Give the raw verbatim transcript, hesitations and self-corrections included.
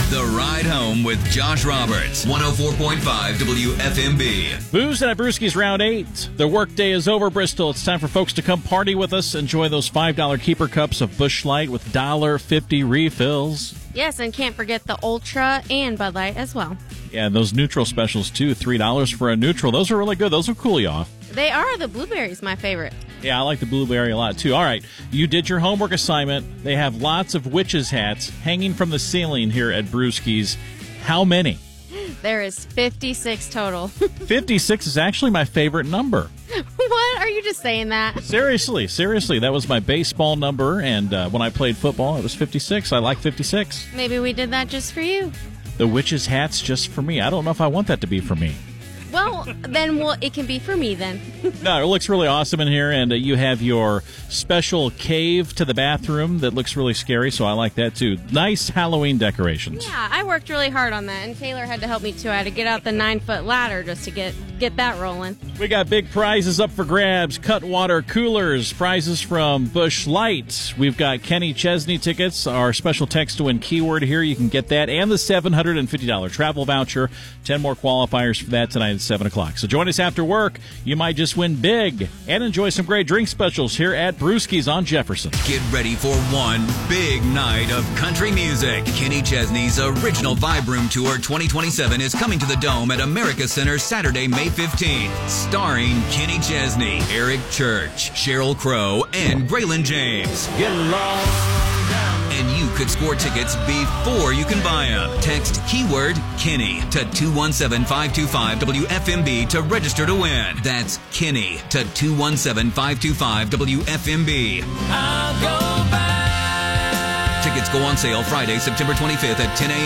The Ride Home with Josh Roberts, one oh four point five W F M B. Booze and at Brewski's Round eight. The workday is over, Bristol. It's time for folks to come party with us. Enjoy those five dollar keeper cups of Busch Light with one dollar fifty refills. Yes, and can't forget the Ultra and Bud Light as well. Yeah, those neutral specials, too. three dollars for a neutral. Those are really good. Those will cool you off. They are. The blueberry's my favorite. Yeah, I like the blueberry a lot, too. All right, you did your homework assignment. They have lots of witches' hats hanging from the ceiling here at Brewski's. How many? There is fifty-six total. fifty-six is actually my favorite number. What? Are you just saying that? Seriously, seriously. That was my baseball number, and uh, when I played football, it was fifty-six. I like fifty-six. Maybe we did that just for you. The witch's hat's just for me. I don't know if I want that to be for me. Well, then well, it can be for me then. No, it looks really awesome in here, and uh, you have your special cave to the bathroom that looks really scary, so I like that too. Nice Halloween decorations. Yeah, I worked really hard on that, and Taylor had to help me too. I had to get out the nine-foot ladder just to get, get that rolling. We got big prizes up for grabs. Cutwater coolers, prizes from Busch Light. We've got Kenny Chesney tickets, our special text to win keyword here. You can get that, and the seven hundred fifty dollars travel voucher. ten more qualifiers for that tonight at seven o'clock. So join us after work. You might just win big and enjoy some great drink specials here at Brewski's on Jefferson. Get ready for one big night of country music. Kenny Chesney's original Vibe Room Tour twenty twenty-seven is coming to the Dome at America Center Saturday, May fifteenth. Starring Kenny Chesney, Eric Church, Sheryl Crow, and Braylon James. Get along. And you could score tickets before you can buy them. Text keyword Kenny to two one seven five two five W F M B to register to win. That's Kenny to two one seven five two five W F M B. I'll go back. Tickets go on sale Friday, September twenty-fifth at ten a.m.